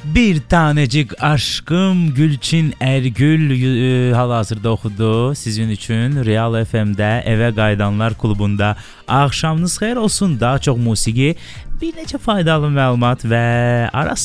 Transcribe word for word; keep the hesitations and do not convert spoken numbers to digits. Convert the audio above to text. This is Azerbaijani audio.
Bir tanecik aşkım Gülçin Ergül e, hal-hazırda oxudu sizin üçün Real F M'də Evə Qayıdanlar klubunda. Axşamınız xeyir olsun. Daha çox musiqi, bir neçə faydalı məlumat və ara